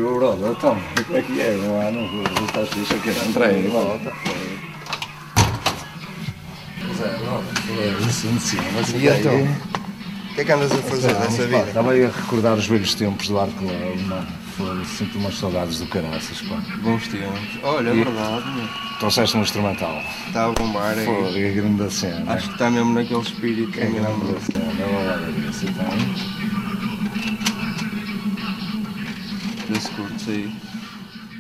viu, brother? Então, como é que é? Não há, não estás fixe aqui, entrei, volta. Zé, brother, sim, mas E então? O que é que andas a fazer dessa vida? Estava aí a recordar os velhos tempos do Arco Leve, mano. Sinto umas saudades do caraças, pá. Bons tempos. Olha, é verdade, meu. Trouxeste um instrumental. Está a bombar aí. Foda, que grande cena. Acho que está mesmo naquele espírito. Que grande cena, olha isso, então. Desse curto aí.